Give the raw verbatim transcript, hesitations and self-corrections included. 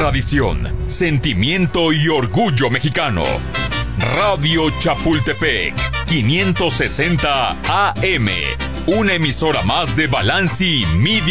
tradición, sentimiento y orgullo mexicano. Radio Chapultepec, quinientos sesenta A M, una emisora más de Balanci Media.